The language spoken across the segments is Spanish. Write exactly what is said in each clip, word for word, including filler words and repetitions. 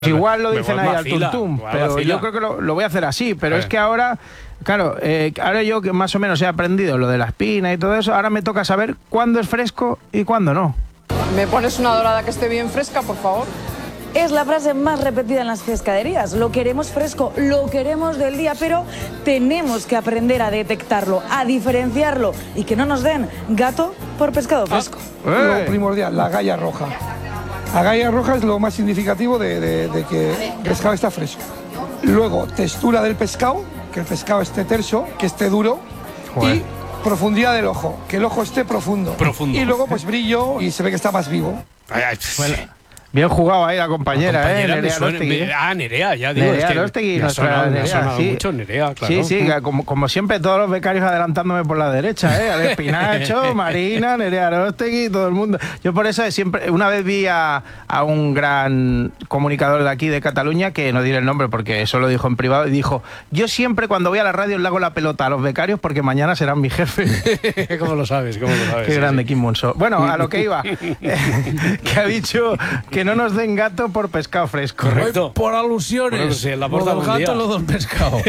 Igual lo dicen ahí al tuntum, pero yo creo que lo, lo voy a hacer así. Pero es que ahora, claro, eh, ahora yo que más o menos he aprendido lo de la espina y todo eso, ahora me toca saber cuándo es fresco y cuándo no. ¿Me pones una dorada que esté bien fresca, por favor? Es la frase más repetida en las pescaderías. Lo queremos fresco, lo queremos del día, pero tenemos que aprender a detectarlo, a diferenciarlo y que no nos den gato por pescado fresco. Ah, lo primordial, la galla roja. La galla roja es lo más significativo de, de, de que el pescado está fresco. Luego, textura del pescado, que el pescado esté terso, que esté duro. Joder. Y profundidad del ojo, que el ojo esté profundo. Profundo. Y luego, pues brillo y se ve que está más vivo. Ay, ay, bueno. Bien jugado ahí la compañera, la compañera ¿eh? Nerea Arostegui. Ah, Nerea, ya digo. Nerea es que Arostegui, me ha sonado, Nerea, me ha sonado sí. mucho Nerea, claro. Sí, sí, como, como siempre, todos los becarios adelantándome por la derecha, ¿eh? Al Espinacho, Marina, Nerea Arostegui, todo el mundo. Yo por eso siempre, una vez vi a, a un gran comunicador de aquí, de Cataluña, que no diré el nombre porque eso lo dijo en privado, y dijo, yo siempre cuando voy a la radio le hago la pelota a los becarios porque mañana serán mi jefe. ¿Cómo lo sabes? ¿Cómo lo sabes? Qué sí, grande sí. Kim Monso. Bueno, a lo que iba, que ha dicho que no nos den gato por pescado fresco. Correcto. Por alusiones. Bueno, sí, la lo porta, del buen gato, día. lo del pescado.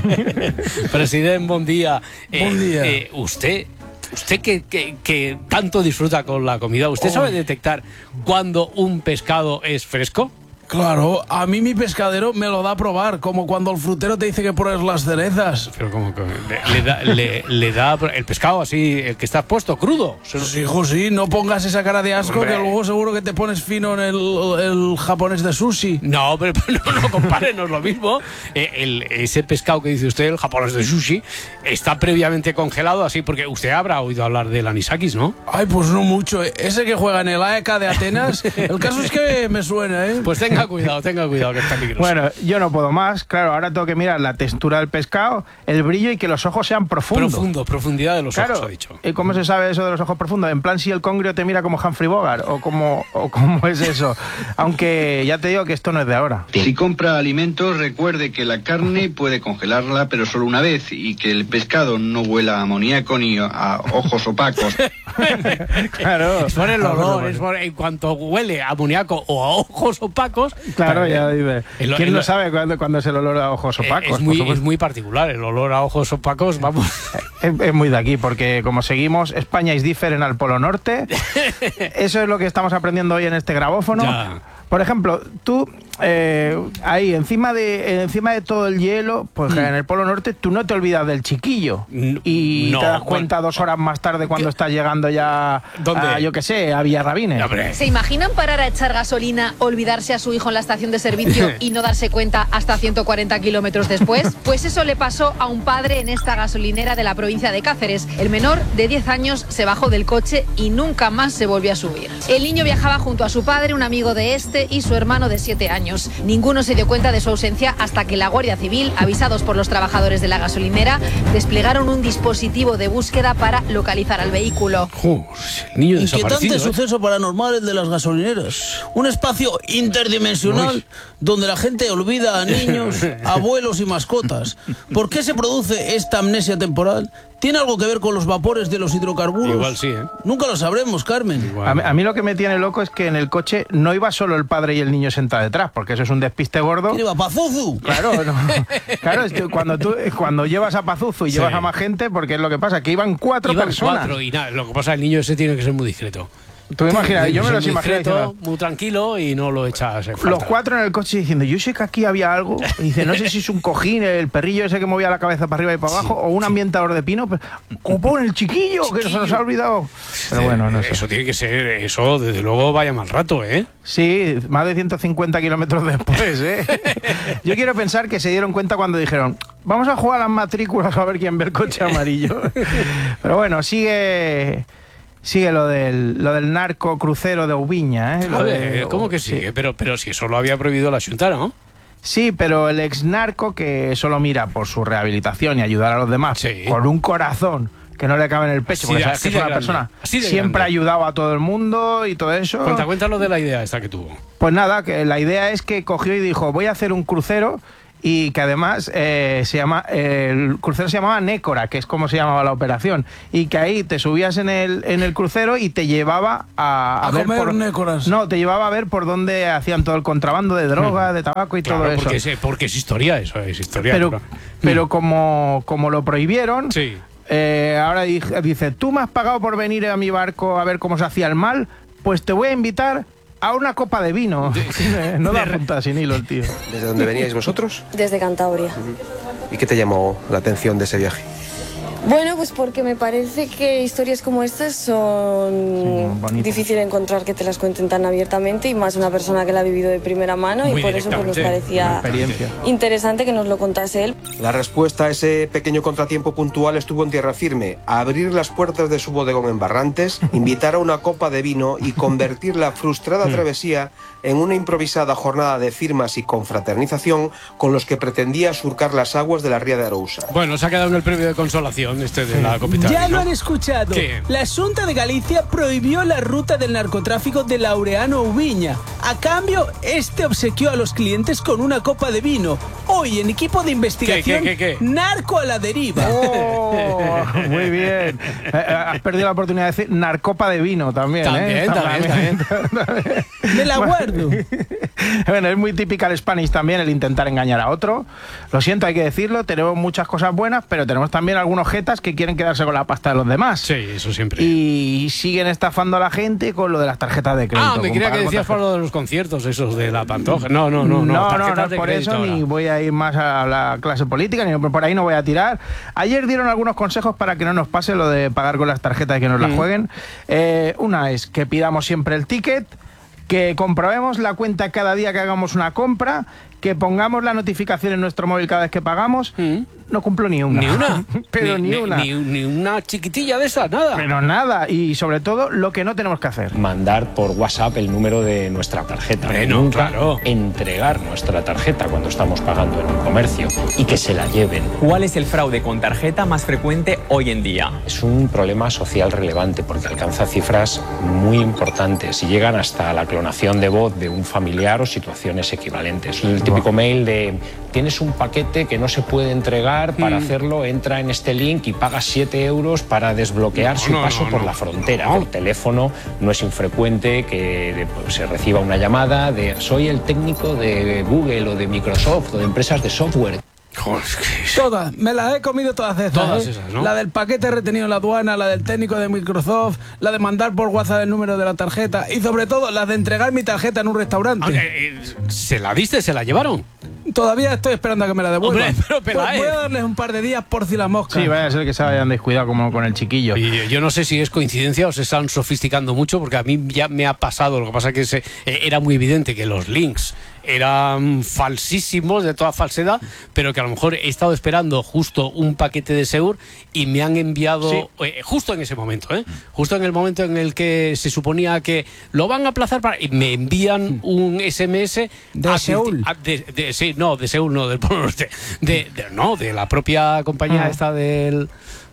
Presidente, buen día. Buen día. Eh, usted, usted que, que, que tanto disfruta con la comida, ¿usted Oh. sabe detectar cuando un pescado es fresco? Claro, a mí mi pescadero me lo da a probar, como cuando el frutero te dice que pruebes las cerezas. Pero como que le, le, da, le, le da el pescado así, el que está puesto, crudo. Sí, hijo, sí, no pongas esa cara de asco. Hombre. Que luego seguro que te pones fino en el, el japonés de sushi. No, pero no, no comparen, no es lo mismo. Eh, el, ese pescado que dice usted, el japonés de sushi, está previamente congelado así, porque usted habrá oído hablar del anisakis, ¿no? Ay, pues no mucho. Ese que juega en el A E K de Atenas, el caso es que me suena, ¿eh? Pues tenga cuidado, tenga cuidado, que está peligroso. Bueno, yo no puedo más. Claro, ahora tengo que mirar la textura del pescado, el brillo y que los ojos sean profundos. Profundo, profundidad de los Claro, ojos, ha dicho. ¿y cómo se sabe eso de los ojos profundos? En plan, si el congrio te mira como Humphrey Bogart o cómo, o cómo es eso. Aunque ya te digo que esto no es de ahora. Si compra alimentos, recuerde que la carne puede congelarla, pero solo una vez, y que el pescado no huela a amoníaco ni a ojos opacos. Claro. Es por el olor, es por, en cuanto huele a amoníaco o a ojos opacos. Claro, ya dice. El- ¿Quién el- no sabe cuándo, cuándo es el olor a ojos Eh, opacos? es, muy, Por es supuesto. muy particular, el olor a ojos opacos, vamos. Es, es muy de aquí, porque como seguimos España is different al Polo Norte, eso es lo que estamos aprendiendo hoy en este grabófono. Ya. Por ejemplo, tú eh, ahí encima de encima de todo el hielo, pues Mm. en el Polo Norte tú no te olvidas del chiquillo N- y no, te das bueno. cuenta dos horas más tarde cuando estás llegando ya ¿Dónde? a, yo qué sé, a Villarrabines. Hombre, ¿Se imaginan parar a echar gasolina, olvidarse a su hijo en la estación de servicio y no darse cuenta hasta ciento cuarenta kilómetros después? Pues eso le pasó a un padre en esta gasolinera de la provincia de Cáceres. El menor, de diez años, se bajó del coche y nunca más se volvió a subir. El niño viajaba junto a su padre, un amigo de este y su hermano de siete años. Ninguno se dio cuenta de su ausencia hasta que la Guardia Civil, avisados por los trabajadores de la gasolinera, desplegaron un dispositivo de búsqueda para localizar al vehículo. jo, el niño Inquietante desaparecido. ¿eh? suceso paranormal el de las gasolineras. Un espacio interdimensional Uy. donde la gente olvida a niños, abuelos y mascotas. ¿Por qué se produce esta amnesia temporal? ¿Tiene algo que ver con los vapores de los hidrocarburos? Igual sí, ¿eh? Nunca lo sabremos, Carmen. Igual. A mí, a mí lo que me tiene loco es que en el coche no iba solo el padre y el niño sentado detrás, porque eso es un despiste gordo. ¿Quién iba? ¡Pazuzu! Claro, no. Claro, es que cuando tú cuando llevas a Pazuzu y Sí. llevas a más gente, porque es lo que pasa, que iban cuatro Iban personas. cuatro y nada, lo que pasa, el niño ese tiene que ser muy discreto. Tú imaginas, yo me Ser los muy imagino discreto, diciendo, muy tranquilo y no lo echas en los falta. cuatro en el coche diciendo, yo sé que aquí había algo, y dice, no sé si es un cojín, el perrillo ese que movía la cabeza para arriba y para abajo, o un ambientador de pino, pero copón, el chiquillo, que se nos ha olvidado. Pero bueno, no sé. Eso tiene que ser, eso desde luego vaya mal rato, ¿eh? Sí, más de ciento cincuenta kilómetros después, ¿eh? Yo quiero pensar que se dieron cuenta cuando dijeron, vamos a jugar a las matrículas a ver quién ve el coche amarillo. Pero bueno, sigue... Sigue lo del, lo del narco crucero de Ubiña, ¿eh? Lo A ver, de- ¿cómo que sigue? Pero, pero si eso lo había prohibido la Xunta, ¿no? Sí, pero el ex narco que solo mira por su rehabilitación y ayudar a los demás, Sí. con un corazón que no le cabe en el pecho, Así porque de- sabes así que es de una grande, persona así de siempre ha grande. ayudado a todo el mundo y todo eso. Cuenta, cuéntalo de la idea esta que tuvo. Pues nada, que la idea es que cogió y dijo, voy a hacer un crucero y que además eh, se llama eh, el crucero se llamaba Nécora, que es como se llamaba la operación, y que ahí te subías en el, en el crucero y te llevaba a, a, A ver comer por, nécoras. No, te llevaba a ver por dónde hacían todo el contrabando de droga, de tabaco y Claro, todo eso. porque es, porque es historia, eso es historia. Pero, claro. pero como, como lo prohibieron, Sí. eh, ahora di- dice, tú me has pagado por venir a mi barco a ver cómo se hacía el mal, pues te voy a invitar a una copa de vino. No da punta sin hilo el tío. ¿Desde dónde veníais vosotros? Desde Cantabria. ¿Y qué te llamó la atención de ese viaje? Bueno, pues porque me parece que historias como estas son Sí, difícil encontrar que te las cuenten tan abiertamente y más una persona que la ha vivido de primera mano Muy y por eso pues, nos directamente. parecía Experiencia. interesante que nos lo contase él. La respuesta a ese pequeño contratiempo puntual estuvo en tierra firme: abrir las puertas de su bodegón en Barrantes, invitar a una copa de vino y convertir la frustrada travesía en una improvisada jornada de firmas y confraternización con los que pretendía surcar las aguas de la ría de Arousa. Bueno, se ha quedado en el premio de consolación este de la copita. Ya ¿no? lo han escuchado. ¿Qué? La Xunta de Galicia prohibió la ruta del narcotráfico de Laureano Ubiña. A cambio, este obsequió a los clientes con una copa de vino. Hoy, en equipo de investigación, ¿Qué, qué, qué, qué? narco a la deriva. Oh, muy bien. Eh, Has perdido la oportunidad de decir narcopa de vino también. También, ¿eh? también, también. Me la guardo. Bueno, es muy típica el Spanish también el intentar engañar a otro. Lo siento, hay que decirlo. Tenemos muchas cosas buenas, pero tenemos también algunos jetas que quieren quedarse con la pasta de los demás. Sí, eso siempre. Y siguen estafando a la gente con lo de las tarjetas de crédito. Ah, me con creía que pagar con decías por tarjeta. lo de los conciertos esos de la Pantoja. No, no, no, no. No, no, tarjetas no, de por crédito eso ahora. ni voy a ir más a la clase política, ni por ahí no voy a tirar. Ayer dieron algunos consejos para que no nos pase lo de pagar con las tarjetas y que nos las Mm. jueguen. Eh, una es que pidamos siempre el ticket, que comprobemos la cuenta cada día que hagamos una compra, que pongamos la notificación en nuestro móvil cada vez que pagamos. Mm. No cumplo ni una. Ni una. Pero ni, ni, una. Ni, ni una chiquitilla de esas, nada. Pero nada. Y sobre todo, lo que no tenemos que hacer. Mandar por WhatsApp el número de nuestra tarjeta. Bueno, Nunca claro. entregar nuestra tarjeta cuando estamos pagando en un comercio y que se la lleven. ¿Cuál es el fraude con tarjeta más frecuente hoy en día? Es un problema social relevante porque alcanza cifras muy importantes y llegan hasta la clonación de voz de un familiar o situaciones equivalentes. El típico mail de tienes un paquete que no se puede entregar, para Mm. hacerlo entra en este link y paga siete euros para desbloquear No, su no, paso no, por no. la frontera. No. Por teléfono no es infrecuente que de- pues, se reciba una llamada de soy el técnico de Google o de Microsoft o de empresas de software. Joder, es que- Todas, me las he comido todas esas. Todas ¿eh? esas, ¿no? La del paquete retenido en la aduana, la del técnico de Microsoft, la de mandar por WhatsApp el número de la tarjeta y sobre todo la de entregar mi tarjeta en un restaurante. Ah, eh, eh, ¿Se la diste? ¿Se la llevaron? Todavía estoy esperando a que me la devuelvan. Hombre, pero Peláez. Pues voy a darles un par de días por si la mosca. Sí, vaya a ser que se hayan descuidado como con el chiquillo. Y yo no sé si es coincidencia o se están sofisticando mucho, porque a mí ya me ha pasado. Lo que pasa es que se, eh, era muy evidente que los links eran falsísimos, de toda falsedad, pero que a lo mejor he estado esperando justo un paquete de Seur y me han enviado, Sí. eh, justo en ese momento, ¿eh? justo en el momento en el que se suponía que lo van a aplazar para... Y me envían un S M S... ¿De advirti- Seúl? a- de- de- sí, no, de Seúl, no, del Polo Norte. De, de- no, de la propia compañía Ah. esta del...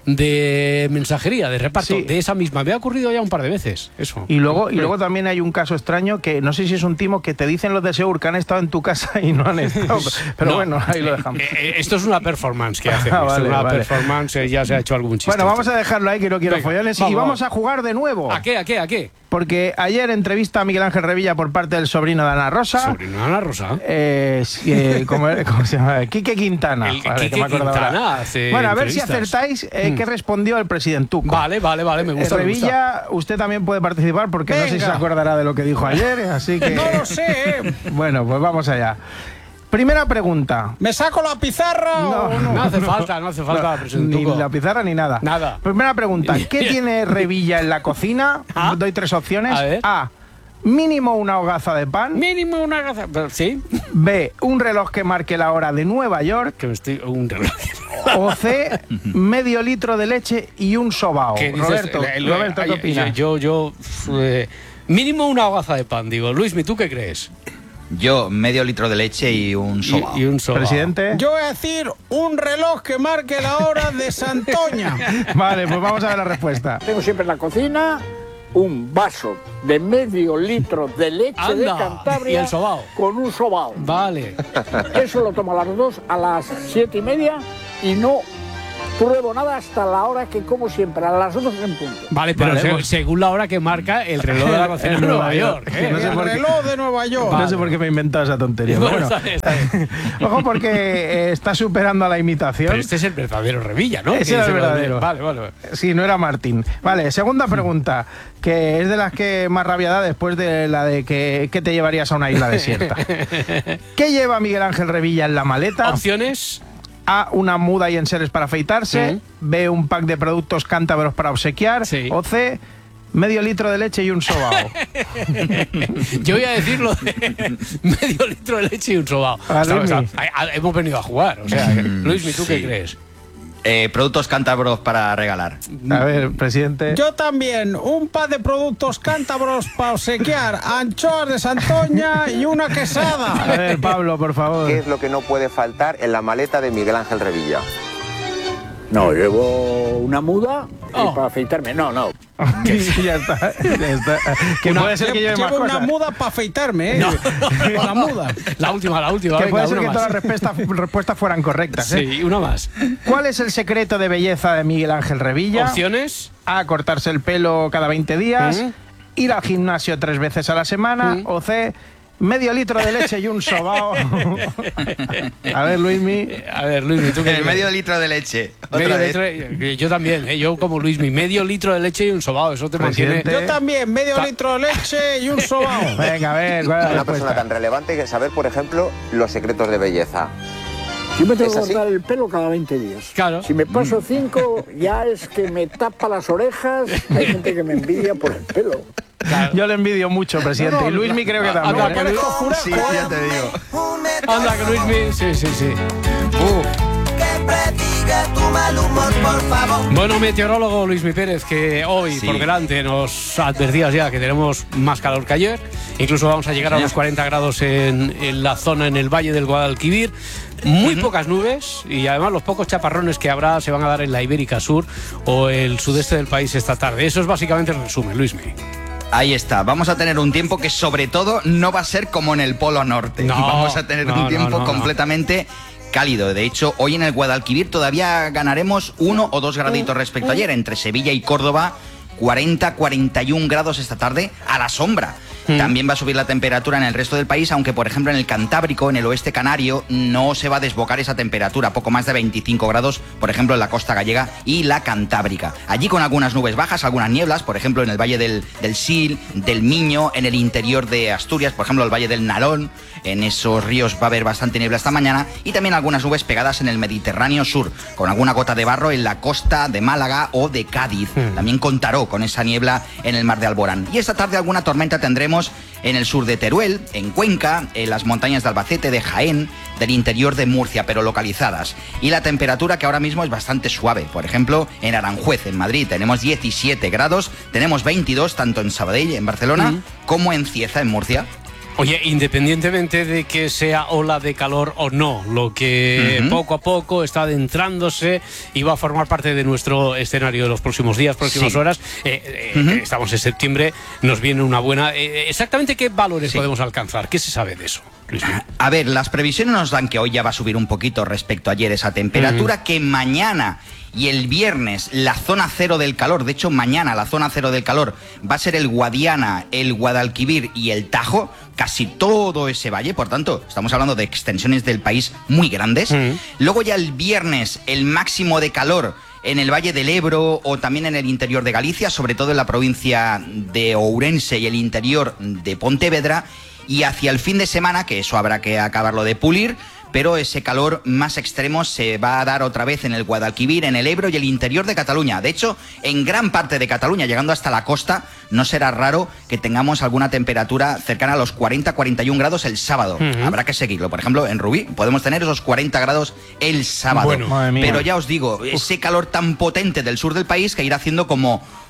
de mensajería, de reparto, Sí. de esa misma. Me ha ocurrido ya un par de veces eso. Y luego, y luego también hay un caso extraño que no sé si es un timo que te dicen los de Seur que han estado en tu casa y no han estado. Pero No. bueno, ahí lo dejamos. Eh, eh, esto es una performance que hacen. Ah, esto vale, es una vale. performance, eh, ya se ha hecho algún chiste. Bueno, vamos a dejarlo ahí, que no quiero Venga, follones. vamos, y vamos vamos. a jugar de nuevo. ¿A qué? ¿A qué? ¿A qué? Porque ayer entrevista a Miguel Ángel Revilla por parte del sobrino de Ana Rosa. Sobrino de Ana Rosa. Eh, sí, eh, ¿cómo, ¿Cómo se llama? Quique Quintana. El Vale, que Quique me acuerdo ahora. Quintana hace Bueno, a ver si entrevistas. acertáis eh, Mm. qué respondió el presidentuco. Vale, vale, vale, me gusta. Eh, me gusta. Revilla, usted también puede participar porque no sé si Venga. se acordará de lo que dijo ayer, así que... No lo sé. Bueno, pues vamos allá. Primera pregunta. ¿Me saco la pizarra No, o No hace falta, no hace falta, Ni presidentuco. la pizarra ni nada. Nada. Primera pregunta. ¿Qué tiene Revilla en la cocina? Ah. Doy tres opciones. A ver. A. Mínimo una hogaza de pan. Mínimo una gaza. pero Sí. B. Un reloj que marque la hora de Nueva York. Que me estoy. Un reloj. O C. Medio litro de leche y un sobao. ¿Qué dices? Roberto, El- el- Roberto, ¿qué ay, opinas? Yo, yo. eh, mínimo una hogaza de pan, digo. Luis, ¿tú qué crees? Yo, medio litro de leche y un Y, sobao. y un sobao. Presidente. Yo voy a decir un reloj que marque la hora de Santoña. Vale, pues vamos a ver la respuesta. Tengo siempre en la cocina un vaso de medio litro de leche Anda, de Cantabria y el sobao. con un sobao. Vale. Eso lo tomo a las dos, a las siete y media y no pruebo nada hasta la hora que como siempre, a las dos en punto. Vale, pero Vale, se- pues- según la hora que marca el reloj de la cocina en Nueva York. ¿eh? No sé por qué- de Nueva York. No sé por qué me he inventado esa tontería. Bueno, pero bueno. está bien, está bien. Ojo, porque eh, está superando a la imitación. Pero este es el verdadero Revilla, ¿no? Ese Que era el dice lo de- verdadero. Vale, vale, vale. Sí, no era Martín. Vale, segunda pregunta, que es de las que más rabia da después de la de que, que te llevarías a una isla desierta. ¿Qué lleva Miguel Ángel Revilla en la maleta? Opciones. A, una muda y enseres para afeitarse. Sí. B, un pack de productos cántabros para obsequiar. Sí. O C, medio litro de leche y un sobao. Yo voy a decirlo de medio litro de leche y un sobao. A Está- Luismi. está- a- a- hemos venido a jugar. O sea, Luismi, ¿tú qué Sí. crees? Eh, productos cántabros para regalar. A ver, presidente. Yo también, un par de productos cántabros para obsequiar, anchoas de Santoña y una A quesada. ver, Pablo, por favor. ¿Qué es lo que no puede faltar en la maleta de Miguel Ángel Revilla? No, llevo una muda y Oh. para afeitarme. No, no. ya está, ya está. Que Una- puede ser que lleve más Llevo una cosas. muda para afeitarme, ¿eh? No. Con la muda. La última, la última. Que venga, puede ser una que más. todas las respuestas, respuestas fueran correctas. ¿eh? Sí, una más. ¿Cuál es el secreto de belleza de Miguel Ángel Revilla? Opciones. A, cortarse el pelo cada veinte días. Mm. Ir al gimnasio tres veces a la semana. Mm. O C, medio litro de leche y un sobao. A ver, Luismi. A ver, Luismi, ¿tú qué El crees? medio litro de leche. Otra Medio vez. litro de- yo también, ¿eh? Yo como Luismi, medio litro de leche y un sobao, eso te mantiene. Presidente. Yo también, medio Ta- litro de leche y un sobao. Venga, a ver, ¿cuál es la Una persona respuesta? tan relevante que saber, por ejemplo, los secretos de belleza. Yo me tengo ¿Es que así? cortar el pelo cada veinte días. Claro. Si me paso cinco, ya es que me tapa las orejas. Hay gente que me envidia por el pelo. Yo le envidio mucho, presidente. No, no, y Luismi creo que anda, también. que ¿eh? Luis- Sí, ya te digo. Anda, que Luismi. Sí, sí, sí. Uh. Bueno, meteorólogo Luismi Pérez, que hoy Sí. por delante nos advertías ya que tenemos más calor que ayer. Incluso vamos a llegar a los cuarenta grados en, en la zona, en el Valle del Guadalquivir. Muy pocas nubes y además los pocos chaparrones que habrá se van a dar en la Ibérica Sur o el sudeste del país esta tarde. Eso es básicamente el resumen, Luismi. Ahí está, vamos a tener un tiempo que sobre todo no va a ser como en el Polo Norte. No, vamos a tener no, un no, tiempo no, no. completamente cálido. De hecho, hoy en el Guadalquivir todavía ganaremos uno o dos graditos respecto a ayer. Entre Sevilla y Córdoba, cuarenta, cuarenta y un grados esta tarde a la sombra. También va a subir la temperatura en el resto del país, aunque por ejemplo en el Cantábrico, en el oeste canario, no se va a desbocar esa temperatura, poco más de veinticinco grados, por ejemplo en la costa gallega y la Cantábrica. Allí con algunas nubes bajas, algunas nieblas, por ejemplo en el valle del, del Sil, del Miño, en el interior de Asturias, por ejemplo el valle del Narón, en esos ríos va a haber bastante niebla esta mañana, y también algunas nubes pegadas en el Mediterráneo sur, con alguna gota de barro en la costa de Málaga o de Cádiz. También contaró con esa niebla en el mar de Alborán. Y esta tarde alguna tormenta tendremos en el sur de Teruel, en Cuenca, en las montañas de Albacete, de Jaén, del interior de Murcia, pero localizadas. Y la temperatura que ahora mismo es bastante suave. Por ejemplo, en Aranjuez, en Madrid, tenemos diecisiete grados, tenemos veintidós tanto en Sabadell, en Barcelona, Mm. como en Cieza, en Murcia. Oye, independientemente de que sea ola de calor o no, lo que Ujú. poco a poco está adentrándose y va a formar parte de nuestro escenario de los próximos días, próximas Sí. horas. Eh, eh, Ujú. Estamos en septiembre, nos viene una buena... eh, ¿Exactamente qué valores Sí. podemos alcanzar? ¿Qué se sabe de eso, Luis? A ver, las previsiones nos dan que hoy ya va a subir un poquito respecto a ayer esa temperatura, que mañana y el viernes la zona cero del calor, de hecho mañana la zona cero del calor va a ser el Guadiana, el Guadalquivir y el Tajo, casi todo ese valle, por tanto estamos hablando de extensiones del país muy grandes. Mm. Luego ya el viernes el máximo de calor en el Valle del Ebro o también en el interior de Galicia, sobre todo en la provincia de Ourense y el interior de Pontevedra, y hacia el fin de semana, que eso habrá que acabarlo de pulir, pero ese calor más extremo se va a dar otra vez en el Guadalquivir, en el Ebro y el interior de Cataluña. De hecho, en gran parte de Cataluña, llegando hasta la costa, no será raro que tengamos alguna temperatura cercana a los cuarenta, cuarenta y un grados el sábado. Ujú. Habrá que seguirlo. Por ejemplo, en Rubí podemos tener esos cuarenta grados el sábado. Bueno, madre mía. Pero ya os digo, ese calor tan potente del sur del país que irá haciendo como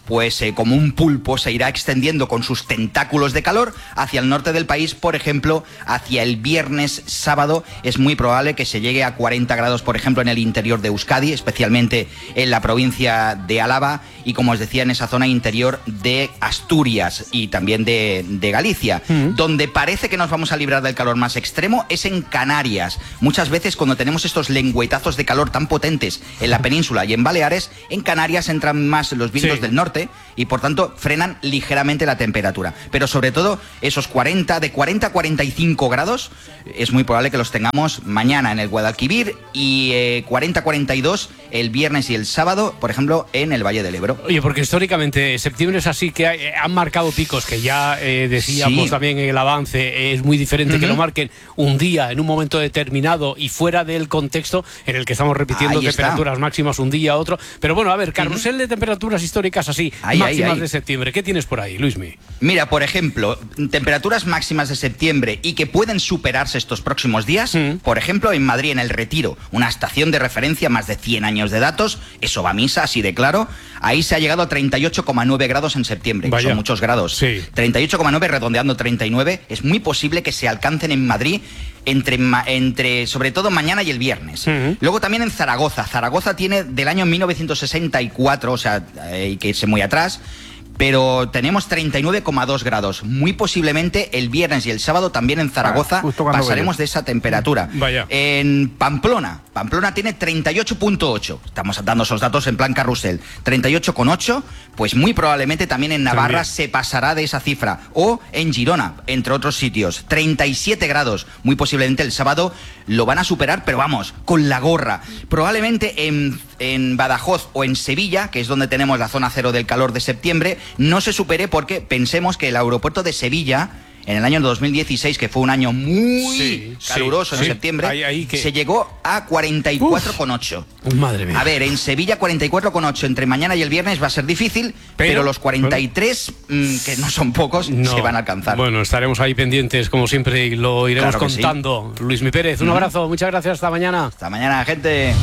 pues eh, como un pulpo se irá extendiendo con sus tentáculos de calor hacia el norte del país. Por ejemplo, hacia el viernes, sábado, es muy probable que se llegue a cuarenta grados, por ejemplo, en el interior de Euskadi, especialmente en la provincia de Álava y, como os decía, en esa zona interior de Asturias y también de, de Galicia. Mm. Donde parece que nos vamos a librar del calor más extremo es en Canarias. Muchas veces cuando tenemos estos lengüetazos de calor tan potentes en la península y en Baleares, en Canarias entran más los vientos sí. del norte y por tanto frenan ligeramente la temperatura. Pero sobre todo esos cuarenta, de cuarenta a cuarenta y cinco grados, es muy probable que los tengamos mañana en el Guadalquivir y eh, cuarenta a cuarenta y dos el viernes y el sábado, por ejemplo, en el Valle del Ebro. Oye, porque históricamente septiembre es así que hay, han marcado picos que ya eh, decíamos sí. también en el avance, es muy diferente uh-huh. que lo marquen un día en un momento determinado y fuera del contexto en el que estamos repitiendo ahí temperaturas está. máximas un día, otro. Pero bueno, a ver, carrusel uh-huh. de temperaturas históricas así, ahí, máximas ahí, ahí. de septiembre. ¿Qué tienes por ahí, Luismi? Mira, por ejemplo, temperaturas máximas de septiembre y que pueden superarse estos próximos días. Uh-huh. Por ejemplo, en Madrid, en El Retiro, una estación de referencia, más de cien años de datos, eso va a misa, así de claro. Ahí se ha llegado a treinta y ocho coma nueve grados en septiembre. Vaya. Son muchos grados. Sí. treinta y ocho coma nueve, redondeando treinta y nueve. Es muy posible que se alcancen en Madrid entre, entre sobre todo mañana y el viernes. Uh-huh. Luego también en Zaragoza. Zaragoza tiene del año mil novecientos sesenta y cuatro, o sea, hay que irse muy atrás. Pero tenemos treinta y nueve coma dos grados. Muy posiblemente el viernes y el sábado también en Zaragoza ah, pasaremos de esa temperatura. Vaya. En Pamplona, Pamplona tiene treinta y ocho coma ocho. Estamos dando esos datos en plan carrusel. treinta y ocho coma ocho, pues muy probablemente también en Navarra también. se pasará de esa cifra. O en Girona, entre otros sitios. treinta y siete grados. Muy posiblemente el sábado lo van a superar, pero vamos, con la gorra. Probablemente en, en Badajoz o en Sevilla, que es donde tenemos la zona cero del calor de septiembre, no se supere porque pensemos que el aeropuerto de Sevilla, en el año dos mil dieciséis, que fue un año muy sí, caluroso sí, en sí. septiembre, ahí, ahí que... se llegó a cuarenta y cuatro coma ocho. Madre mía. A ver, en Sevilla cuarenta y cuatro coma ocho entre mañana y el viernes va a ser difícil, pero, pero los cuarenta y tres, bueno, mmm, que no son pocos, no. se van a alcanzar. Bueno, estaremos ahí pendientes, como siempre, y lo iremos claro contando. Sí. Luismi Pérez, un mm. abrazo, muchas gracias, hasta mañana. Hasta mañana, gente.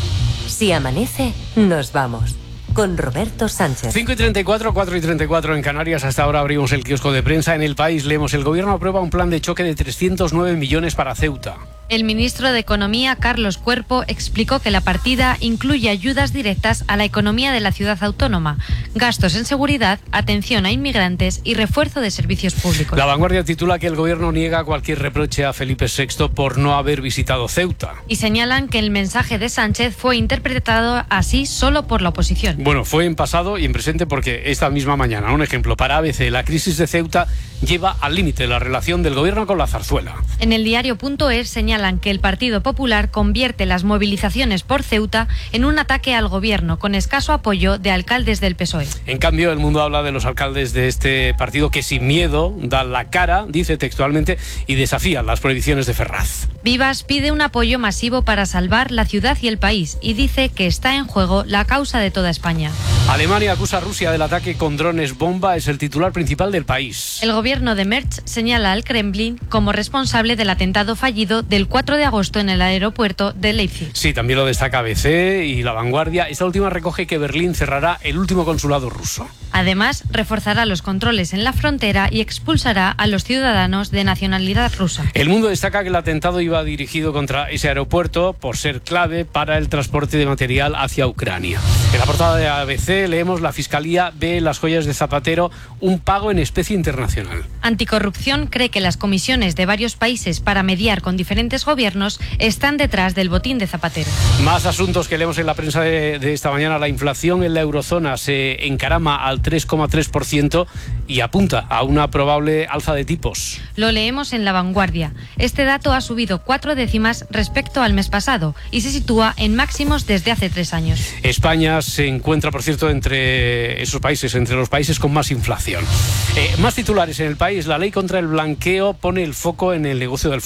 Si amanece, nos vamos. Con Roberto Sánchez. cinco y treinta y cuatro, cuatro y treinta y cuatro en Canarias. Hasta ahora abrimos el kiosco de prensa. En El País leemos: el gobierno aprueba un plan de choque de trescientos nueve millones para Ceuta. El ministro de Economía, Carlos Cuerpo, explicó que la partida incluye ayudas directas a la economía de la ciudad autónoma, gastos en seguridad, atención a inmigrantes y refuerzo de servicios públicos. La Vanguardia titula que el gobierno niega cualquier reproche a Felipe sexto por no haber visitado Ceuta. Y señalan que el mensaje de Sánchez fue interpretado así solo por la oposición. Bueno, fue en pasado y en presente porque esta misma mañana, un ejemplo para A B C, la crisis de Ceuta lleva al límite la relación del gobierno con la zarzuela. En el diario.es señalan que el Partido Popular convierte las movilizaciones por Ceuta en un ataque al gobierno, con escaso apoyo de alcaldes del P S O E. En cambio, El Mundo habla de los alcaldes de este partido que sin miedo dan la cara, dice textualmente, y desafían las prohibiciones de Ferraz. Vivas pide un apoyo masivo para salvar la ciudad y el país y dice que está en juego la causa de toda España. Alemania acusa a Rusia del ataque con drones bomba, es el titular principal del País. El gobierno de Merz señala al Kremlin como responsable del atentado fallido del cuatro de agosto en el aeropuerto de Leipzig. Sí, también lo destaca A B C y La Vanguardia. Esta última recoge que Berlín cerrará el último consulado ruso. Además, reforzará los controles en la frontera y expulsará a los ciudadanos de nacionalidad rusa. El Mundo destaca que el atentado iba dirigido contra ese aeropuerto por ser clave para el transporte de material hacia Ucrania. En la portada de A B C leemos: la Fiscalía ve en las joyas de Zapatero un pago en especie internacional. Anticorrupción cree que las comisiones de varios países para mediar con diferentes gobiernos están detrás del botín de Zapatero. Más asuntos que leemos en la prensa de, de esta mañana. La inflación en la eurozona se encarama al tres coma tres por ciento y apunta a una probable alza de tipos. Lo leemos en La Vanguardia. Este dato ha subido cuatro décimas respecto al mes pasado y se sitúa en máximos desde hace tres años. España se encuentra, por cierto, entre esos países, entre los países con más inflación. Eh, más titulares en El País. La ley contra el blanqueo pone el foco en el negocio del fútbol.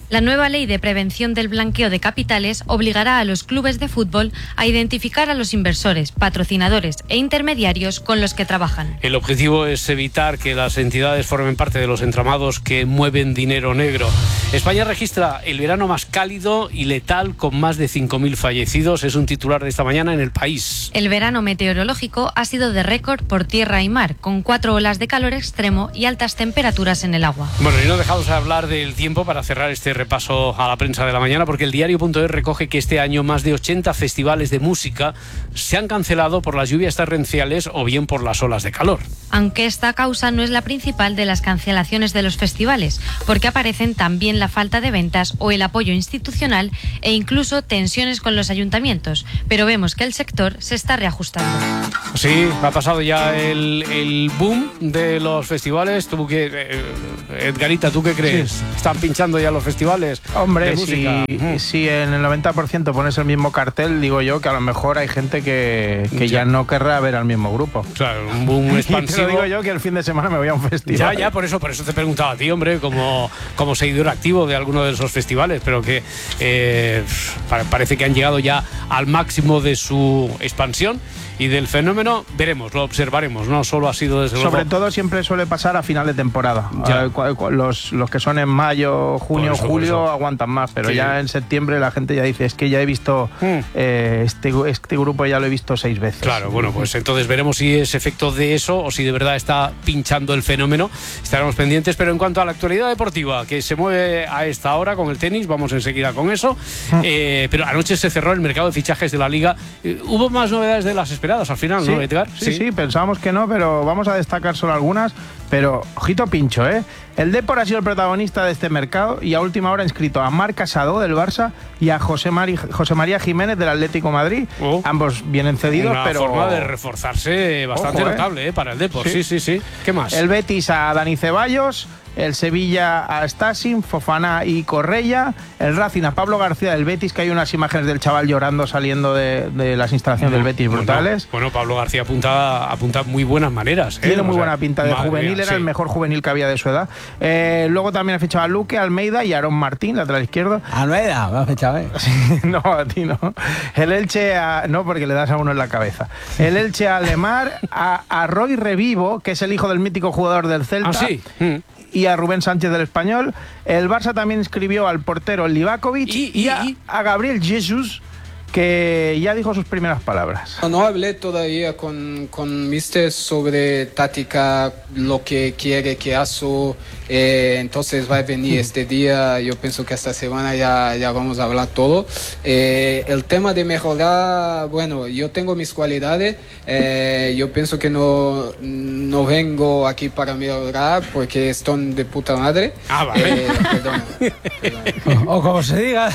La nueva ley de prevención del blanqueo de capitales obligará a los clubes de fútbol a identificar a los inversores, patrocinadores e intermediarios con los que trabajan. El objetivo es evitar que las entidades formen parte de los entramados que mueven dinero negro. España registra el verano más cálido y letal con más de cinco mil fallecidos. Es un titular de esta mañana en El País. El verano meteorológico ha sido de récord por tierra y mar, con cuatro olas de calor extremo y altas temperaturas en el agua. Bueno, y no dejamos de hablar del tiempo para cerrar este repaso a la prensa de la mañana, porque el diario.es recoge que este año más de ochenta festivales de música se han cancelado por las lluvias torrenciales o bien por las olas de calor. Aunque esta causa no es la principal de las cancelaciones de los festivales, porque aparecen también la falta de ventas o el apoyo institucional e incluso tensiones con los ayuntamientos, pero vemos que el sector se está reajustando. Sí, ha pasado ya el, el boom de los festivales. ¿Tú qué, eh, Edgarita, ¿tú qué crees? Sí. ¿Están pinchando ya los festivales? Hombre, si, uh-huh. si en el noventa por ciento pones el mismo cartel, digo yo que a lo mejor hay gente que, que ya. ya no querrá ver al mismo grupo. Claro, un boom expansivo. Y te lo digo yo que el fin de semana me voy a un festival. Ya, ya, por eso, por eso te preguntaba a ti, hombre, como, como seguidor activo de alguno de esos festivales, pero que eh, parece que han llegado ya al máximo de su expansión. Y del fenómeno veremos, lo observaremos, no solo ha sido desde luego... Sobre todo siempre suele pasar a final de temporada. Eh, los, los que son en mayo, junio, eso, julio aguantan más, pero sí. ya en septiembre la gente ya dice, es que ya he visto mm. eh, este, este grupo ya lo he visto seis veces. Claro, bueno, pues entonces veremos si es efecto de eso o si de verdad está pinchando el fenómeno. Estaremos pendientes, pero en cuanto a la actualidad deportiva, que se mueve a esta hora con el tenis, vamos enseguida con eso. Mm. Eh, pero anoche se cerró el mercado de fichajes de la Liga. Eh, ¿Hubo más novedades de las esperadas al final, sí, no, Edgar? Sí, sí, sí, pensábamos que no, pero vamos a destacar solo algunas. Pero, ojito pincho, ¿eh? El Depor ha sido el protagonista de este mercado y a última hora ha inscrito a Marc Casado del Barça y a José, Mari, José María Jiménez del Atlético Madrid. Oh. Ambos vienen cedidos, Una pero... Una forma de reforzarse bastante Ojo, notable, ¿eh? ¿eh? Para el Depor, sí. sí, sí, sí. ¿Qué más? El Betis a Dani Ceballos, el Sevilla a Stasin, Fofana y Correia, el Racing a Pablo García del Betis, que hay unas imágenes del chaval llorando saliendo de, de las instalaciones bueno, del Betis brutales. Bueno, bueno, Pablo García apunta, apunta muy buenas maneras. ¿eh? Tiene muy o sea, buena pinta de juvenil, mía, era sí. el mejor juvenil que había de su edad. Eh, luego también ha fichado a Luque, Almeida y Aarón Martín, lateral izquierdo. Almeida, me ha fichado, ¿eh? Sí, no, a ti no. El Elche a... No, porque le das a uno en la cabeza. El Elche a Lemar, a, a Roy Revivo, que es el hijo del mítico jugador del Celta. Ah, sí. Mm. Y a Rubén Sánchez del Español. El Barça también inscribió al portero Livakovic y, y, y a, a Gabriel Jesus, que ya dijo sus primeras palabras. No hablé todavía con, con Mister sobre táctica, lo que quiere que haga, eh, entonces va a venir este día, yo pienso que esta semana ya, ya vamos a hablar todo. Eh, el tema de mejorar, bueno, yo tengo mis cualidades, eh, yo pienso que no, no vengo aquí para mejorar porque están de puta madre. Ah, vale. Eh, perdón, perdón. O, o como se diga.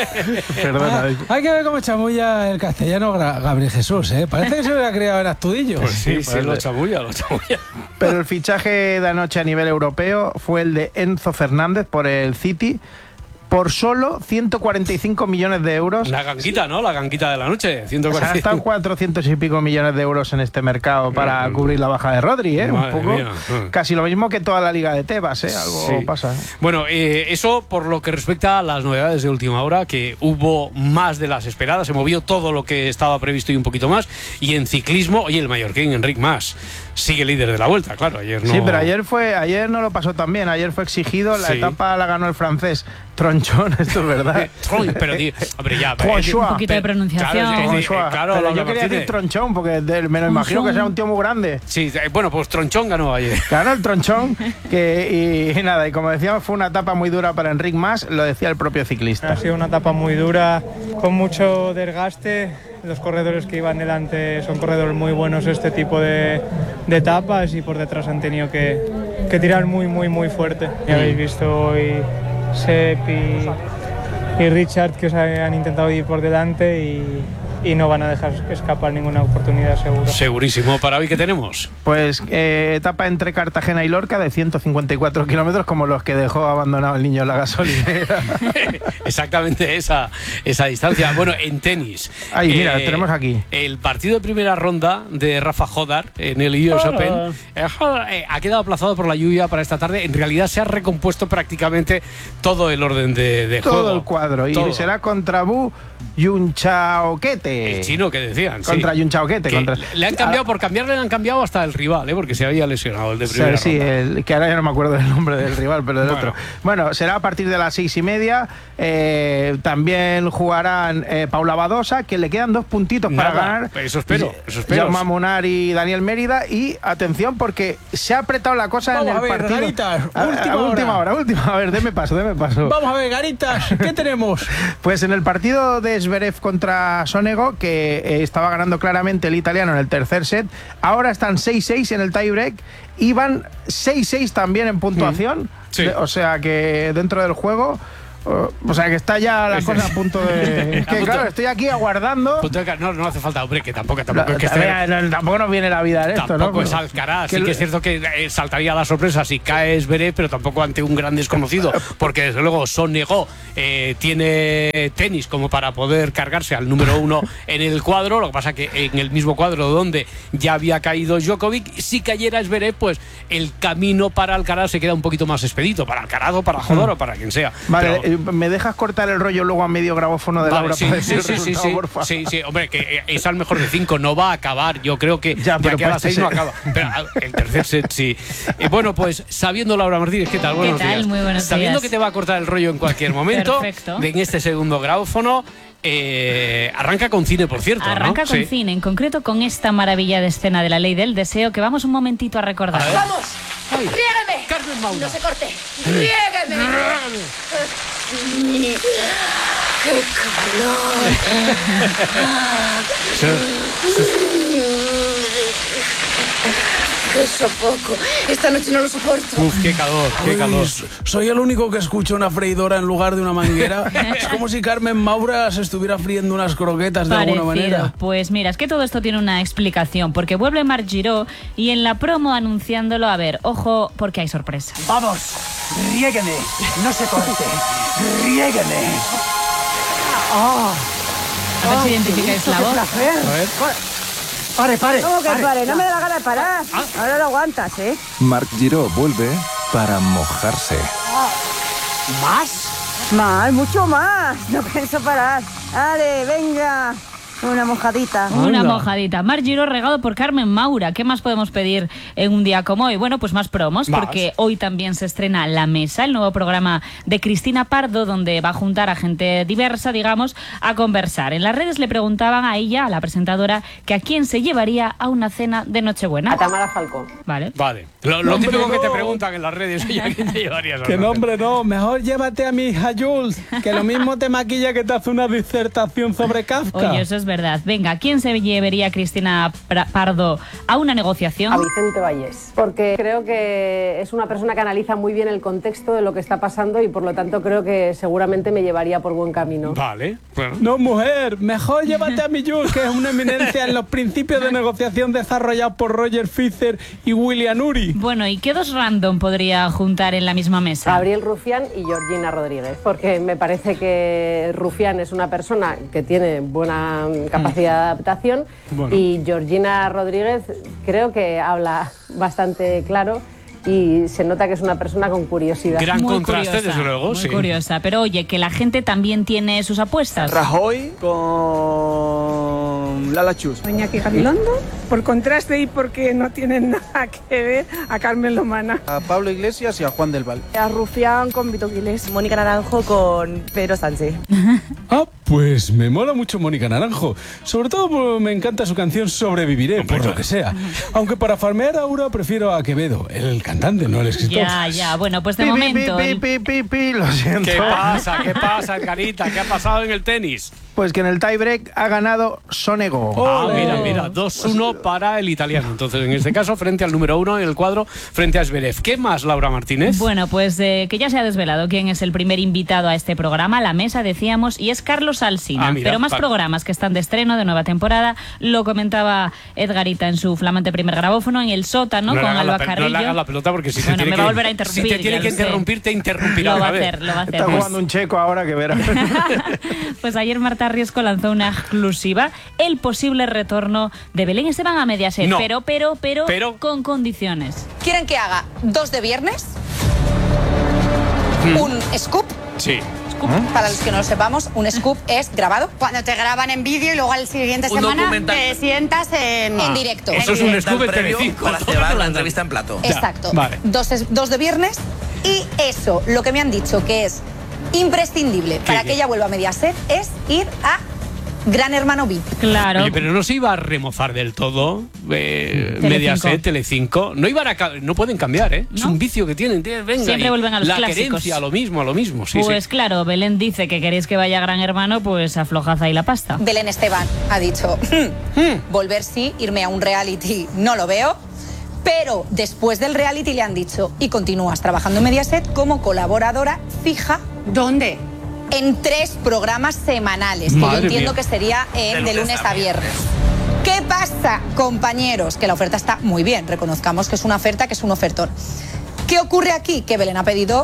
Perdona. Ah, hay que ver cómo chamulla el castellano Gabriel Jesús, ¿eh? Parece que se hubiera criado en Astudillo. Pues sí, sí, sí, lo chamulla, lo chamulla. Pero el fichaje de anoche a nivel europeo fue el de Enzo Fernández por el City, por solo ciento cuarenta y cinco millones de euros. La ganguita, ¿no? La ganguita de la noche. ciento cuarenta y cinco. O sea, están cuatrocientos y pico millones de euros en este mercado para mm. cubrir la baja de Rodri, ¿eh? Madre Un poco. Mía. Casi lo mismo que toda la Liga de Tebas, ¿eh? Algo sí. pasa. ¿eh? Bueno, eh, eso por lo que respecta a las novedades de última hora, que hubo más de las esperadas, se movió todo lo que estaba previsto y un poquito más. Y en ciclismo, oye, el mallorquín Enric Mas sigue líder de la Vuelta, claro. Ayer no... Sí, pero ayer fue, ayer no lo pasó tan bien. Ayer fue exigido, la sí. etapa la ganó el francés Tronchón, esto es verdad. Tron, pero tío, hombre, ya. Un poquito de pronunciación. Claro, es, claro, claro pero yo quería decir Tronchón, porque de, me lo imagino que sea un tío muy grande. Sí, bueno, pues Tronchón ganó ayer. Ganó el Tronchón, que, y, y nada, y como decíamos, fue una etapa muy dura para Enric Mas, lo decía el propio ciclista. Ha sido una etapa muy dura, con mucho desgaste. Los corredores que iban delante son corredores muy buenos este tipo de, de etapas y por detrás han tenido que, que tirar muy, muy, muy fuerte. Ya habéis visto hoy Sepp y, y Richard que os han intentado ir por delante y, y no van a dejar escapar ninguna oportunidad seguro. Segurísimo. ¿Para hoy qué tenemos? Pues eh, etapa entre Cartagena y Lorca de ciento cincuenta y cuatro kilómetros, como los que dejó abandonado el niño en la gasolinera. Exactamente esa, esa distancia. Bueno, en tenis. Ay, mira, eh, tenemos aquí. El partido de primera ronda de Rafa Jodar en el U S Hola. Open eh, ha quedado aplazado por la lluvia para esta tarde. En realidad se ha recompuesto prácticamente todo el orden de, de Todo juego. el cuadro. Y Todo. será contra Bu Yunchaoquete. El chino que decían. Contra sí. Yunchaoquete. Que Contra... Le han cambiado, por cambiarle le han cambiado hasta el rival, ¿eh? Porque se había lesionado el de primera Sí, sí, ronda. el, que ahora ya no me acuerdo del nombre del rival, pero del Bueno. otro. Bueno, será a partir de las seis y media. Eh, también jugarán eh, Paula Badosa, que le quedan dos puntitos Nada, para ganar. Eso espero, eso espero. Jaume Munar y Daniel Mérida. Y atención, porque se ha apretado la cosa Vamos en el a ver, partido. Garitas, A- a- última a última hora. hora, última. A ver, deme paso, deme paso. Vamos a ver, Garitas, ¿qué tenemos? Pues en el partido de Zverev contra Sonego, que eh, estaba ganando claramente el italiano en el tercer set, ahora están seis seis en el tiebreak y van seis seis también en puntuación. Sí. De- o sea que dentro del juego... Uh, o sea que está ya la cosa a punto de... Es A que punto- claro, estoy aquí aguardando... Punto de ca- No, no hace falta, hombre, que tampoco, tampoco La- es que a ver, no, tampoco nos viene la vida en esto, Tampoco ¿no? es Alcaraz. Que Sí lo- que es cierto que eh, saltaría la sorpresa si cae Zverev, pero tampoco ante un gran desconocido, porque desde luego Sonego eh, tiene tenis como para poder cargarse al número uno en el cuadro. Lo que pasa que en el mismo cuadro donde ya había caído Djokovic, si cayera Zverev, pues el camino para Alcaraz se queda un poquito más expedito, para Alcaraz o para Jodor o para quien sea. Vale, Pero- eh, ¿me dejas cortar el rollo luego a medio grabófono de Vale, Laura sí, para sí, decir sí, el sí, resultado, sí, por favor? sí, sí, hombre, que eh, es al mejor de cinco, no va a acabar. Yo creo que Ya, de pero aquí a para las seis este no se- acaba. Pero ah, el tercer set sí. Y bueno, pues sabiendo Laura Martínez, ¿qué tal? Buenos tal? días. Muy buenos Sabiendo días. que te va a cortar el rollo en cualquier momento, Perfecto. de- en este segundo grabófono, eh, arranca con cine, por cierto. ¿no? Arranca con Sí. cine, en concreto con esta maravilla de escena de La Ley del Deseo que vamos un momentito a recordar. ¡Vamos! ¡Riégame! Carmen Maura. ¡No se corte! ¡Riégame! ¡Qué ¡Qué sofoco! Esta noche no lo soporto. Uf, qué calor, qué Uy, calor. soy el único que escucha una freidora en lugar de una manguera. Es como si Carmen Maura se estuviera friendo unas croquetas de alguna Parecido. manera. Pues mira, es que todo esto tiene una explicación, porque vuelve Marc Giró y en la promo anunciándolo, a ver, ojo, porque hay sorpresa. Vamos, riégueme, no se corte, riégueme. Oh, A ver si identificáis la voz. A ver. Pare, pare. ¿Cómo que pare. pare? No me da la gana de parar. Ahora lo aguantas, ¿eh? Marc Giró vuelve para mojarse. ¿Más? Más, mucho más. No pienso parar. Dale, venga. Una mojadita. Una mojadita. Marc Giró regado por Carmen Maura. ¿Qué más podemos pedir en un día como hoy? Bueno, pues más promos, Más. porque hoy también se estrena La Mesa, el nuevo programa de Cristina Pardo, donde va a juntar a gente diversa, digamos, a conversar. En las redes le preguntaban a ella, a la presentadora, que a quién se llevaría a una cena de Nochebuena. A Tamara Falcón. Vale. Vale. Lo, lo Hombre, típico que te no. preguntan en las redes, oye, ¿a quién te llevarías? a Que una no, hombre, no. Mejor llévate a mi hija Jules, que lo mismo te maquilla que te hace una disertación sobre Kafka. Oye, eso es verdad. Venga, ¿quién se llevaría a Cristina Pra- Pardo a una negociación? A Vicente Vallés. Porque creo que es una persona que analiza muy bien el contexto de lo que está pasando y por lo tanto creo que seguramente me llevaría por buen camino. Vale. Bueno. No, mujer, mejor llévate a mi Jules, que es una eminencia en los principios de negociación desarrollados por Roger Fisher y William Ury. Bueno, ¿y qué dos random podría juntar en la misma mesa? Gabriel Rufián y Georgina Rodríguez, porque me parece que Rufián es una persona que tiene buena capacidad de adaptación Bueno. y Georgina Rodríguez creo que habla bastante claro y se nota que es una persona con curiosidad. Gran Muy contraste, curiosa, desde luego, muy sí. curiosa. Pero oye, que la gente también tiene sus apuestas. Rajoy con Lala Chus. Iñaki Gabilondo, por contraste y porque no tienen nada que ver a Carmen Lomana. A Pablo Iglesias y a Juan del Val. A Rufián con Vito Quiles. Mónica Naranjo con Pedro Sánchez. Ah, pues me mola mucho Mónica Naranjo. Sobre todo pues, me encanta su canción Sobreviviré, por lo que sea. Aunque para farmear a Aura prefiero a Quevedo, el cantante, no el escritor. Ya, ya. Bueno, pues de Pi, pi, momento... pi, el- pi, pi, pi, lo siento. ¿Qué pasa? ¿Qué pasa, Carita? ¿Qué ha pasado en el tenis? Pues que en el tiebreak ha ganado Sonego. Ah, mira, mira, dos uno para el italiano. Entonces, en este caso, frente al número uno en el cuadro, frente a Zverev. ¿Qué más, Laura Martínez? Bueno, pues eh, que ya se ha desvelado quién es el primer invitado a este programa, La Mesa, decíamos, y es Carlos Alsina. Ah, mira, Pero más vale. programas que están de estreno, de nueva temporada, lo comentaba Edgarita en su flamante primer grabófono, en El Sótano, No le con hagas la Alba pe- Carrillo. No le hagas la pelota porque si Bueno, te tiene me que, va a volver a interrumpir, si te tiene ya que lo sé. interrumpir, te interrumpirá. Lo va a otra vez. hacer, lo va a hacer. Está Pues- jugando un checo ahora que verás. Pues ayer Marta Riesco lanzó una exclusiva, el posible retorno de Belén Esteban a Mediaset, No. pero, pero, pero, Pero- con condiciones. ¿Quieren que haga dos de viernes? Un scoop. Sí. Para los que no lo sepamos, un scoop es grabado. Cuando te graban en vídeo y luego al siguiente Un semana documental. te sientas en, en directo. Eso es un scoop en previo Telecinco. para cebar la entrevista en plato. Exacto. Vale. Dos, es- dos de viernes y eso, lo que me han dicho que es imprescindible para qué? que ella vuelva a Mediaset es ir a Gran Hermano V I P. Claro. Oye, pero no se iba a remozar del todo eh, Telecinco. Mediaset, Telecinco. No iban a ca- no pueden cambiar, ¿eh? Es un vicio que tienen. tío, Venga, Siempre y vuelven a los la clásicos. querencia, a lo mismo, a lo mismo. Sí, Pues sí. claro, Belén dice que queréis que vaya Gran Hermano, pues aflojad ahí la pasta. Belén Esteban ha dicho, "Hmm, volver sí, irme a un reality no lo veo". Pero después del reality le han dicho, y continúas trabajando en Mediaset como colaboradora fija. ¿Dónde? En tres programas semanales, que Madre yo entiendo mía. que sería en, de lunes a viernes. ¿Qué pasa, compañeros? Que la oferta está muy bien, reconozcamos que es una oferta, que es un ofertón. ¿Qué ocurre aquí? Que Belén ha pedido...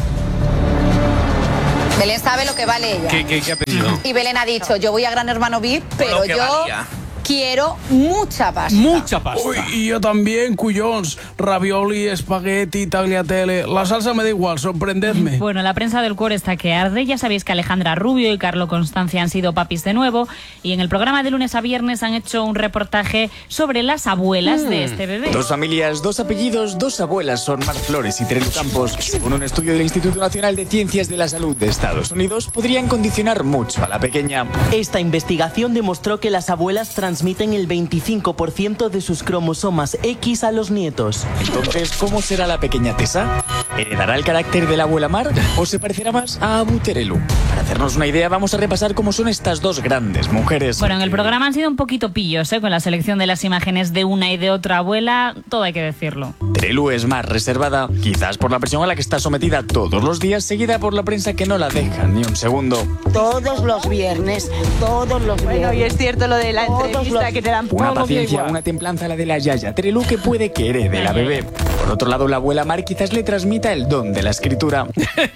Belén sabe lo que vale ella. ¿Qué, qué, qué ha pedido? Y Belén ha dicho, yo voy a Gran Hermano V I P, pero que yo valía. quiero mucha pasta. Mucha pasta. Uy, y yo también, cuyons, ravioli, espagueti, tagliatelle. La salsa me da igual, sorprendedme. Bueno, la prensa del cuore está que arde. Ya sabéis que Alejandra Rubio y Carlo Constancia han sido papis de nuevo. Y en el programa de lunes a viernes han hecho un reportaje sobre las abuelas de este bebé. Dos familias, dos apellidos, dos abuelas son Mar Flores y Terelu Campos. Según un estudio del Instituto Nacional de Ciencias de la Salud de Estados Unidos, podrían condicionar mucho a la pequeña. Esta investigación demostró que las abuelas transmiten el veinticinco por ciento de sus cromosomas X a los nietos. Entonces, ¿cómo será la pequeña Tessa? ¿Heredará el carácter de la abuela Mar o se parecerá más a Abu Terelu? Para hacernos una idea, vamos a repasar cómo son estas dos grandes mujeres. Bueno, en el programa han sido un poquito pillos, ¿eh? Con la selección de las imágenes de una y de otra abuela, todo hay que decirlo. Terelu es más reservada, quizás por la presión a la que está sometida todos los días, seguida por la prensa que no la deja ni un segundo. Todos los viernes, todos los viernes. Bueno, y es cierto lo de la entrevista que te dan Una todo paciencia, igual. una templanza la de la Yaya Terelu que puede que herede la bebé. Por otro lado, la abuela Mar quizás le transmita el don de la escritura.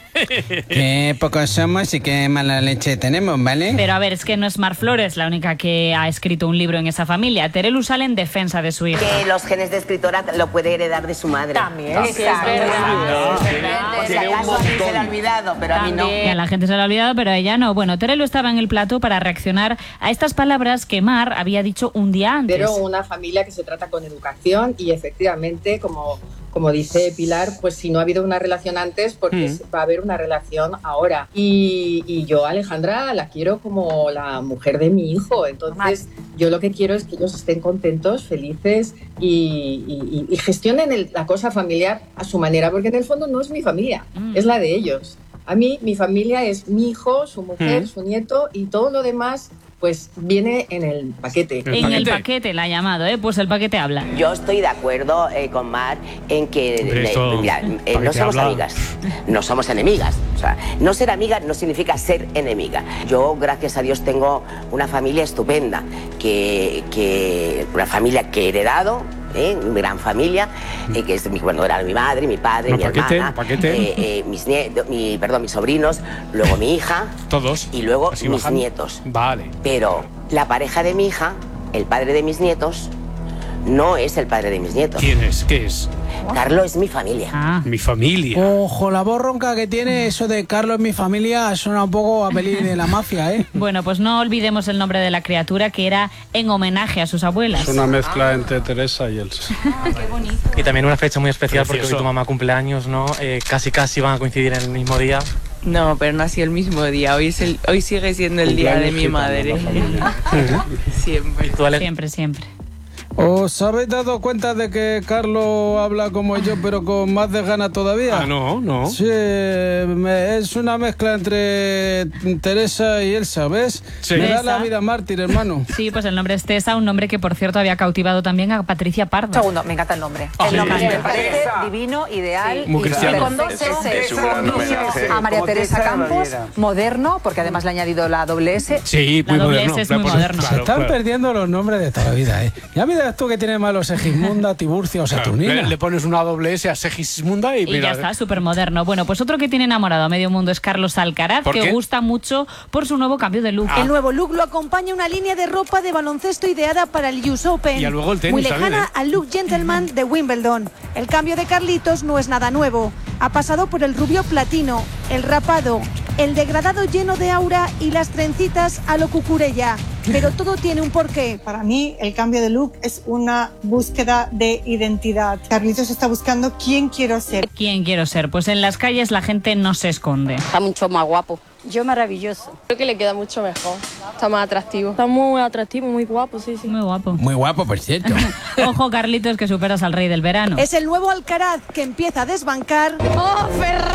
Qué pocos somos y qué mala leche tenemos, ¿vale? Pero a ver, es que no es Mar Flores la única que ha escrito un libro en esa familia. Terelu sale en defensa de su hija. Que los genes de escritora lo puede heredar de su madre. También, sí, es verdad. Si acaso a mí se le ha olvidado, pero a mí no. A la gente se lo ha olvidado, pero a ella no. Bueno, Terelu estaba en el plató para reaccionar a estas palabras que Mar había dicho un día antes. Pero una familia que se trata con educación y efectivamente, como, como dice Pilar, pues si no ha habido una relación antes, porque Mm. va a haber una relación ahora. Y, y yo a Alejandra la quiero como la mujer de mi hijo, entonces yo lo que quiero es que ellos estén contentos, felices y, y- y gestionen el- la cosa familiar a su manera, porque en el fondo no es mi familia, es la de ellos. A mí mi familia es mi hijo, su mujer, Mm. su nieto y todo lo demás pues viene en el paquete. En el paquete la ha llamado, ¿eh? Pues el paquete habla. Yo estoy de acuerdo eh, con Mar en que Hombre, eh, esto, mira, ¿para eh, qué no te somos habla? amigas, no somos enemigas. O sea, no ser amiga no significa ser enemiga. Yo, gracias a Dios, tengo una familia estupenda, que, que una familia que he heredado. ¿eh? Una gran familia, eh, que es mi, bueno, era mi madre, mi padre, No, mi paquete, hermana, paquete. eh, eh, mis nietos, mi, perdón, mis sobrinos, luego mi hija, todos, y luego así mis bajando. nietos. Vale. Pero la pareja de mi hija, el padre de mis nietos, no es el padre de mis nietos. ¿Quién es? ¿Qué es? Carlos es mi familia. Mi familia. Ojo, la voz ronca que tiene eso de Carlos en mi familia suena un poco a peli de la mafia, ¿eh? Bueno, pues no olvidemos el nombre de la criatura, que era en homenaje a sus abuelas. Es una mezcla entre Teresa y Elsa. Y también una fecha muy especial porque Precioso. hoy tu mamá cumpleaños, ¿no? Eh, casi casi van a coincidir en el mismo día. No, pero no ha sido el mismo día. Hoy, es el, hoy sigue siendo el día de mi madre. Siempre. ¿Y tú, Ale? Siempre, siempre. ¿Os habéis dado cuenta de que Carlos habla como yo, pero con más desgana todavía? Ah, no, no. Sí, me- es una mezcla entre Teresa y Elsa, ¿ves? Sí. Me da Teresa. la vida mártir, hermano. Sí, pues el nombre es Tessa, un nombre que por cierto había cautivado también a Patricia Pardo. Segundo, me encanta el nombre. Ah, el sí. nombre Sí. me parece divino, ideal. Muy y cristiano. con dos Es- S, es un con gran homenaje. a María Como Teresa Teresa Campos, Baviera. moderno, porque además le ha añadido la doble S. Sí, La muy doble moderno, S es muy claro, moderno. Se claro, están claro. perdiendo los nombres de toda la vida, ¿eh? Ya miras tú que tiene malos Segismunda, Tiburcia o Saturnina. Le, le pones una doble S a Segismunda y, Y mira. ya está, súper moderno. Bueno, pues otro que tiene enamorado a medio mundo es Carlos Alcaraz, ¿Por que qué? gusta mucho por su nuevo cambio de look. El nuevo look lo acompaña una línea de ropa de baloncesto ideada para el U S Open. Y luego el tenis muy lejana también, ¿eh? al look gentleman de Wimbledon. El cambio de Carlitos no es nada nuevo. Ha pasado por el rubio platino, el rapado, el degradado lleno de aura y las trencitas a lo cucurella. Pero todo tiene un porqué. Para mí, el cambio de look es una búsqueda de identidad. Carlitos está buscando quién quiero ser. ¿Quién quiero ser? Pues en las calles la gente no se esconde. Está mucho más guapo. Yo maravilloso. Creo que le queda mucho mejor. Está más atractivo. Está muy atractivo, muy guapo, sí, sí. Muy guapo. Muy guapo, por cierto. Ojo, Carlitos, que superas al rey del verano. Es el nuevo Alcaraz que empieza a desbancar ¡Oh,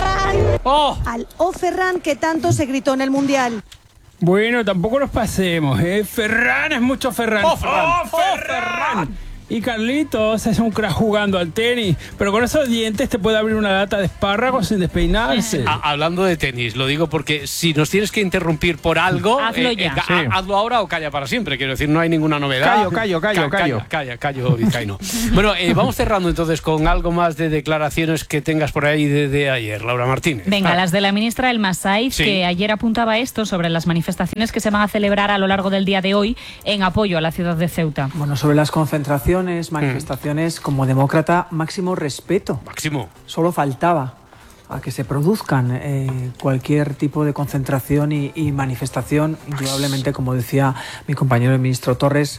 Ferran! Al ¡Oh, Ferran! Que tanto se gritó en el Mundial. Bueno, tampoco nos pasemos, ¿eh? Ferran es mucho Ferran. ¡Oh, Ferran! ¡Oh, Ferran! Y Carlitos es un crack jugando al tenis, pero con esos dientes te puede abrir una lata de espárragos sin despeinarse. A- hablando de tenis, lo digo porque si nos tienes que interrumpir por algo, Hazlo eh, ya. eh, ha- Sí. hazlo ahora o calla para siempre. Quiero decir, no hay ninguna novedad. Callo, callo, callo, Ca- callo. Calla, calla, callo, vizcaíno. Bueno, eh, vamos cerrando entonces con algo más de declaraciones que tengas por ahí de, de ayer, Laura Martínez. Venga, Ah. las de la ministra Elma Saiz, Sí. que ayer apuntaba esto sobre las manifestaciones que se van a celebrar a lo largo del día de hoy en apoyo a la ciudad de Ceuta. Bueno, sobre las concentraciones, manifestaciones, como demóccrata, máximo respeto. Máximo. Solo faltaba a que se produzcan eh, cualquier tipo de concentración y, y manifestación, indudablemente, como decía mi compañero el ministro Torres,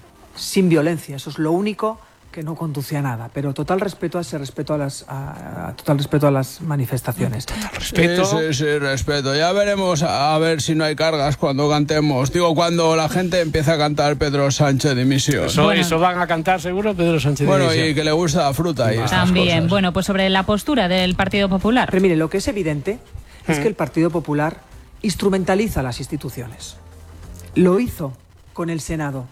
sin violencia. Eso es lo único que no conducía a nada, pero total respeto a ese respeto a las a, a total respeto a las manifestaciones. Sí, sí, sí, respeto. Ya veremos a, a ver si no hay cargas cuando cantemos. Digo, cuando la gente empieza a cantar Pedro Sánchez dimisión. Eso, eso van a cantar seguro Pedro Sánchez. Bueno, Dimisión. y que le gusta la fruta y estas También, cosas. bueno, pues sobre la postura del Partido Popular. Pero mire, lo que es evidente es Mm. que el Partido Popular instrumentaliza las instituciones. Lo hizo con el Senado.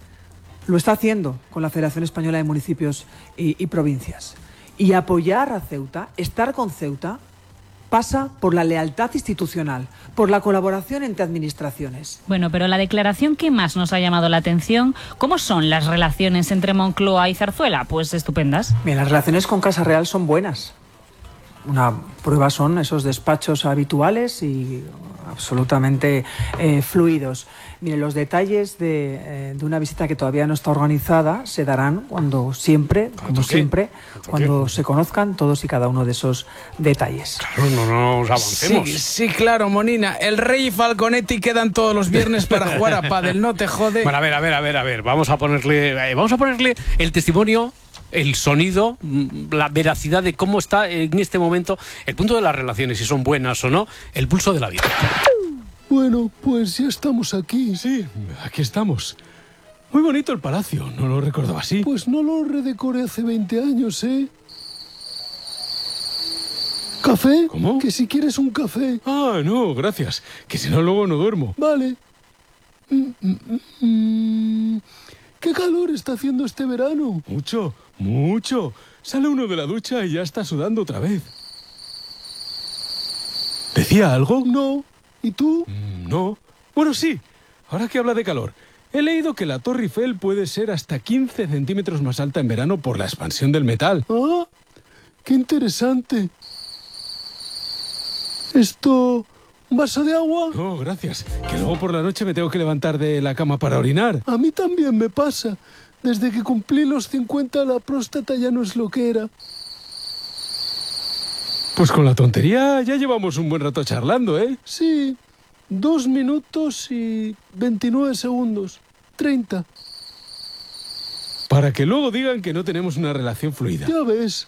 Lo está haciendo con la Federación Española de Municipios y, y Provincias. Y apoyar a Ceuta, estar con Ceuta, pasa por la lealtad institucional, por la colaboración entre administraciones. Bueno, pero la declaración que más nos ha llamado la atención, ¿cómo son las relaciones entre Moncloa y Zarzuela? Pues estupendas. Bien, las relaciones con Casa Real son buenas. Una prueba son esos despachos habituales y absolutamente eh, fluidos. Miren, los detalles de, eh, de una visita que todavía no está organizada se darán cuando siempre, como qué? siempre, ¿Cuánto cuando qué? se conozcan todos y cada uno de esos detalles. Claro, no, no nos avancemos. Sí, sí, claro, Monina. El Rey y Falconetti quedan todos los viernes para jugar a pádel. No te jode. Bueno, a ver, a ver, a ver, a ver. Vamos a ponerle, eh, vamos a ponerle el testimonio, el sonido, mm, la veracidad de cómo está en este momento el punto de las relaciones, si son buenas o no, el pulso de la vida. Bueno, pues ya estamos aquí. Sí, aquí estamos. Muy bonito el palacio, ¿no lo recordaba así? Pues no lo redecoré hace veinte años, ¿eh? ¿Café? ¿Cómo? Que si quieres un café. Ah, no, gracias. Que si no, luego no duermo. Vale. Mm, mm, mm, mm. ¿Qué calor está haciendo este verano? Mucho, mucho. Sale uno de la ducha y ya está sudando otra vez. ¿Decía algo? No. ¿Y tú? Mm, no. Bueno, sí. Ahora que habla de calor. He leído que la Torre Eiffel puede ser hasta quince centímetros más alta en verano por la expansión del metal. Ah, qué interesante. Esto... ¿Un vaso de agua? No, gracias. Que luego por la noche me tengo que levantar de la cama para orinar. A mí también me pasa. Desde que cumplí los cincuenta la próstata ya no es lo que era. Pues con la tontería ya llevamos un buen rato charlando, ¿eh? Sí, dos minutos y veintinueve segundos. Treinta. Para que luego digan que no tenemos una relación fluida. Ya ves.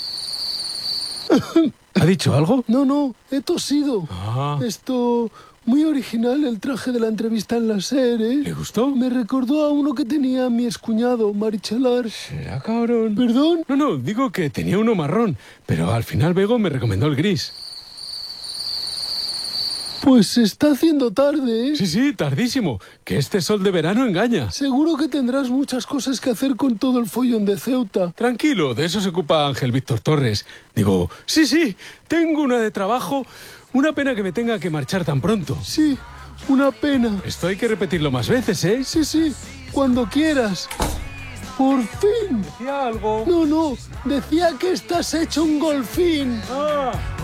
¿Ha dicho algo? No, no, he tosido. Ah. Esto... Muy original el traje de la entrevista en la serie. ¿Le gustó? Me recordó a uno que tenía mi excuñado, Marichelar. Será cabrón. ¿Perdón? No, no, digo que tenía uno marrón, pero al final Bego me recomendó el gris. Pues se está haciendo tarde, ¿eh? Sí, sí, tardísimo. Que este sol de verano engaña. Seguro que tendrás muchas cosas que hacer con todo el follón de Ceuta. Tranquilo, de eso se ocupa Ángel Víctor Torres. Digo, sí, sí, tengo una de trabajo. Una pena que me tenga que marchar tan pronto. Sí, una pena. Esto hay que repetirlo más veces, ¿eh? Sí, sí, cuando quieras. Por fin. Decía algo. No, no, decía que estás hecho un golfín. Ah.